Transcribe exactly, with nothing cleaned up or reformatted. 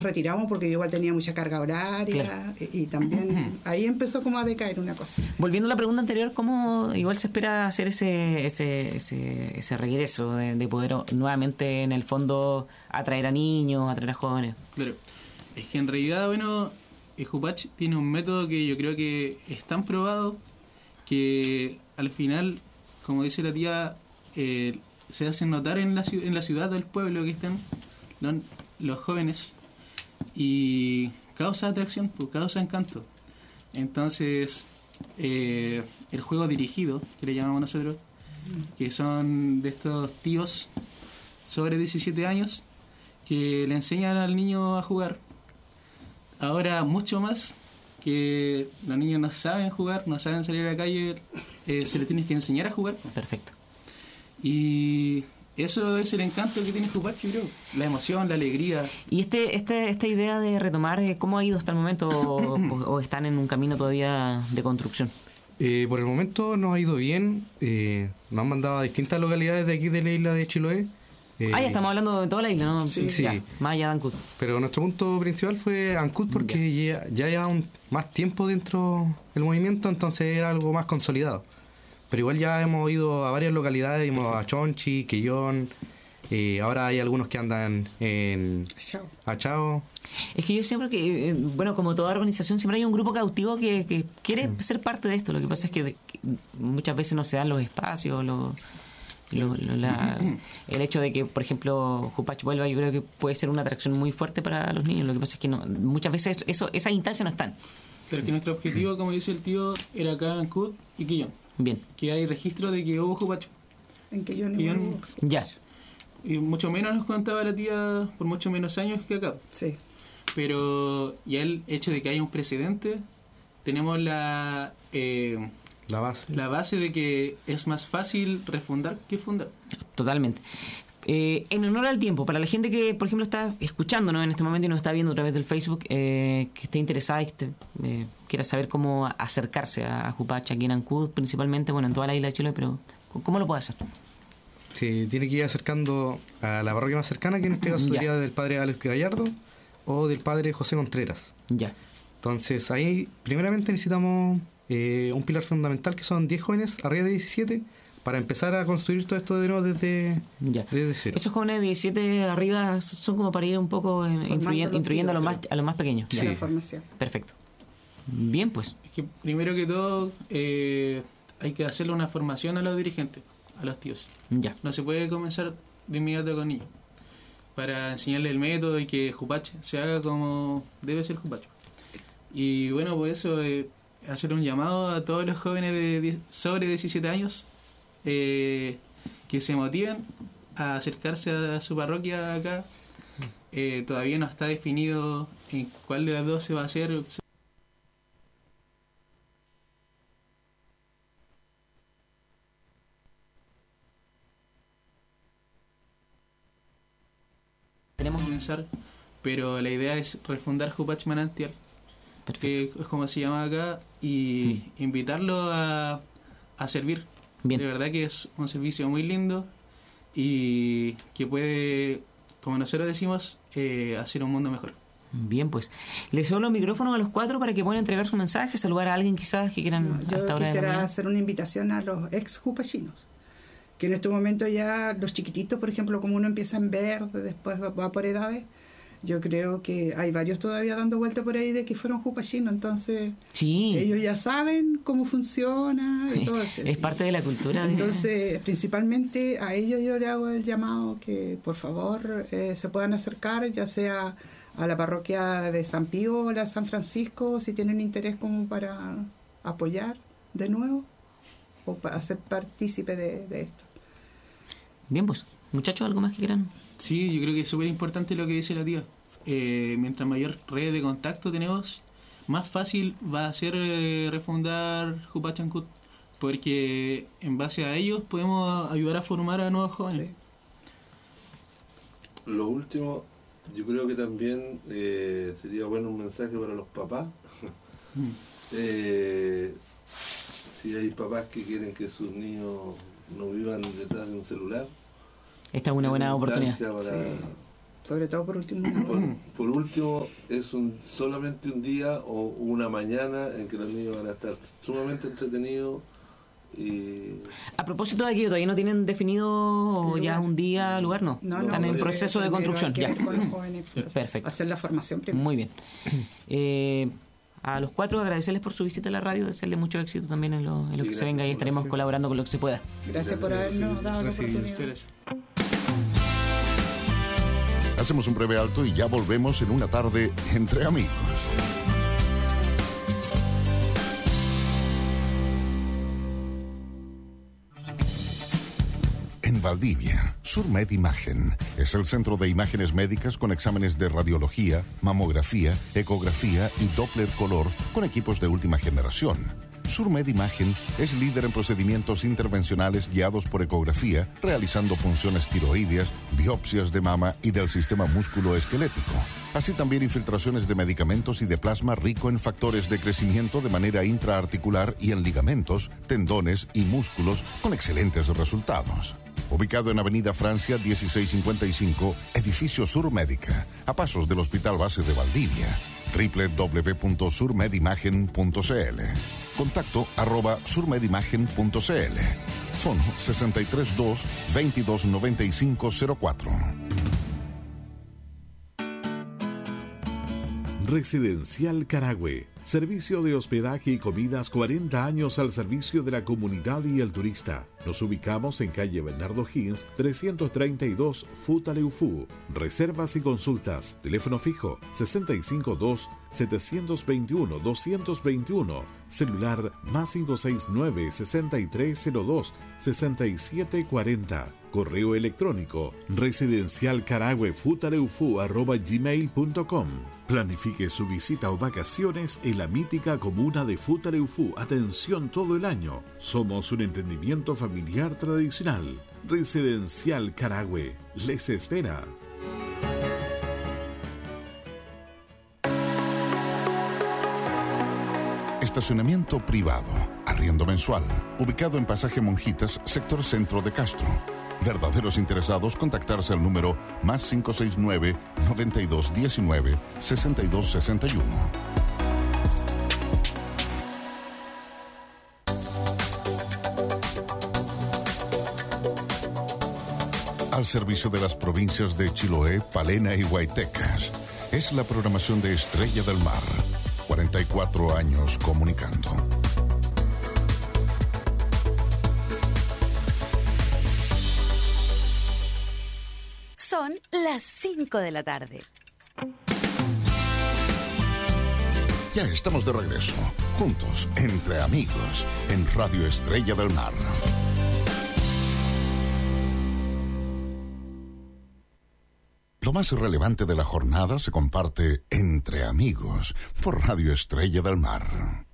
retiramos porque yo igual tenía mucha carga horaria, claro. y, y también ahí empezó como a decaer una cosa. Volviendo a la pregunta anterior, ¿cómo igual se espera hacer ese ese ese, ese regreso de, de poder nuevamente en el fondo atraer a niños, atraer a jóvenes? Claro, es que en realidad, bueno, el Jupach tiene un método que yo creo que es tan probado que al final, como dice la tía, eh, se hacen notar en la, en la ciudad del pueblo que están los, los jóvenes, y causa atracción, pues, causa encanto. Entonces, eh, el juego dirigido, que le llamamos nosotros, que son de estos tíos sobre diecisiete años que le enseñan al niño a jugar. Ahora, mucho más que los niños no saben jugar, no saben salir a la calle, eh, se les tiene que enseñar a jugar. Perfecto. Y eso es el encanto que tiene Jupach, yo creo. La emoción, la alegría. ¿Y este, este esta idea de retomar, cómo ha ido hasta el momento o, o están en un camino todavía de construcción? Eh, por el momento nos ha ido bien. Eh, nos han mandado a distintas localidades de aquí de la isla de Chiloé. Eh, ah, ya estamos hablando de toda la isla, ¿no? Sí, sí. Ya, más allá de Ancud. Pero nuestro punto principal fue Ancud porque ya, ya lleva un, más tiempo dentro del movimiento, entonces era algo más consolidado. Pero igual ya hemos ido a varias localidades, hemos a Chonchi, Quillón, eh, ahora hay algunos que andan en Achao. Achao. Es que yo siempre que, eh, bueno, como toda organización, siempre hay un grupo cautivo que, que quiere mm. ser parte de esto. Lo que pasa es que, de, que muchas veces no se dan los espacios, lo, lo, lo, la, el hecho de que, por ejemplo, Jupach vuelva, yo creo que puede ser una atracción muy fuerte para los niños. Lo que pasa es que no, muchas veces eso, eso, esas instancias no están. Claro, que nuestro objetivo, como dice el tío, era acá en Ancud y Quillón. Bien. Que hay registro de que hubo Jupach. En Quillón, Quillón no ya. Y mucho menos nos contaba la tía, por mucho menos años que acá. Sí. Pero ya el hecho de que haya un precedente, tenemos la eh, la base la base de que es más fácil refundar que fundar. Totalmente. Eh, en honor al tiempo, para la gente que, por ejemplo, está escuchándonos en este momento y nos está viendo a través del Facebook, eh, que esté interesada y que esté, eh, quiera saber cómo acercarse a, a Jupach aquí en Ancud, principalmente, bueno, en toda la isla de Chile, pero ¿cómo lo puede hacer? Sí, tiene que ir acercando a la parroquia más cercana, que en este caso sería del padre Alex Gallardo o del padre José Contreras. Ya. Entonces ahí primeramente necesitamos eh, un pilar fundamental que son diez jóvenes arriba de diecisiete para empezar a construir todo esto de nuevo desde, ya. desde cero. Esos jóvenes de diecisiete arriba son como para ir un poco instruyendo, instruyendo a los más a los más pequeños. Sí. Ya. La formación. Perfecto. Bien, pues. Es que primero que todo eh, hay que hacerle una formación a los dirigentes, a los tíos. Ya. No se puede comenzar de inmediato con niños. Para enseñarle el método y que Jupach se haga como debe ser Jupach. Y bueno, por eso eh, hacer un llamado a todos los jóvenes de diez, sobre diecisiete años eh, que se motiven a acercarse a su parroquia acá. Eh, todavía no está definido en cuál de las dos se va a hacer. Tenemos que pensar, pero la idea es refundar Jupach Manantial, que es como se llama acá, y mm. invitarlo a, a servir. Bien. De verdad que es un servicio muy lindo y que puede, como nosotros decimos, eh, hacer un mundo mejor. Bien, pues. Les cedo los micrófonos a los cuatro para que puedan entregar su mensaje, saludar a alguien quizás que quieran. No, yo hasta ahora quisiera hacer una invitación a los ex jupachinos, que en este momento ya los chiquititos, por ejemplo, como uno empieza en verde, después va, va por edades, yo creo que hay varios todavía dando vuelta por ahí de que fueron jupachinos, entonces sí. ellos ya saben cómo funciona y todo. Es parte de la cultura. Entonces, de... principalmente a ellos yo le hago el llamado que por favor eh, se puedan acercar, ya sea a la parroquia de San Pío o la San Francisco, si tienen interés como para apoyar de nuevo o para ser partícipe de, de esto. Bien, pues, muchachos, ¿algo más que quieran? Sí, yo creo que es súper importante lo que dice la tía. Eh, mientras mayor red de contacto tenemos, más fácil va a ser eh, refundar Jupach Ancud, porque en base a ellos podemos ayudar a formar a nuevos jóvenes. Sí. Lo último, yo creo que también eh, sería bueno un mensaje para los papás. Mm. eh, si hay papás que quieren que sus niños no vivan detrás de un celular, esta es una buena oportunidad para, sí. Sobre todo por último. Por, por último, es un solamente un día o una mañana en que los niños van a estar sumamente entretenidos. Y... A propósito de aquello, ¿todavía no tienen definido ya un día, lugar? No, No, no, están en porque proceso de primero construcción. hay que Ya. ver con los jóvenes, Perfecto. hacer la formación primero. Muy bien. Eh, a los cuatro agradecerles por su visita a la radio, desearles mucho éxito también en lo, en lo que se venga y estaremos colaborando con lo que se pueda. Gracias por habernos dado la oportunidad. Muchas gracias. Hacemos un breve alto y ya volvemos en una tarde entre amigos. En Valdivia, Surmed Imagen es el centro de imágenes médicas con exámenes de radiología, mamografía, ecografía y Doppler color con equipos de última generación. Surmed Imagen es líder en procedimientos intervencionales guiados por ecografía, realizando punciones tiroideas, biopsias de mama y del sistema músculo-esquelético. Así también infiltraciones de medicamentos y de plasma rico en factores de crecimiento de manera intraarticular y en ligamentos, tendones y músculos con excelentes resultados. Ubicado en Avenida Francia dieciséis cincuenta y cinco, Edificio Surmédica, a pasos del Hospital Base de Valdivia. doble u doble u doble u punto surmedimagen punto c l. Contacto arroba surmedimagen punto c l. Fono sesenta y tres dos, veintidós noventa y cinco cero cuatro. Residencial Carahue. Servicio de hospedaje y comidas cuarenta años al servicio de la comunidad y el turista. Nos ubicamos en calle Bernardo Higgins, trescientos treinta y dos, Futaleufú. Reservas y consultas. Teléfono fijo sesenta y cinco dos, setecientos veintiuno, doscientos veintiuno. Celular más cinco seis nueve, sesenta y tres cero dos, sesenta y siete cuarenta. Correo electrónico residencialcarahuefutaleufú arroba gmail punto com. Planifique su visita o vacaciones en la mítica comuna de Futaleufú. Atención todo el año. Somos un emprendimiento familiar tradicional. Residencial Carahue les espera. Estacionamiento privado, arriendo mensual, ubicado en Pasaje Monjitas, sector centro de Castro. Verdaderos interesados, contactarse al número más cinco seis nueve, noventa y dos diecinueve, sesenta y dos sesenta y uno. Al servicio de las provincias de Chiloé, Palena y Huaytecas, es la programación de Estrella del Mar. cuarenta y cuatro años comunicando. Son las cinco de la tarde. Ya estamos de regreso, juntos, entre amigos, en Radio Estrella del Mar. Lo más relevante de la jornada se comparte entre amigos por Radio Estrella del Mar.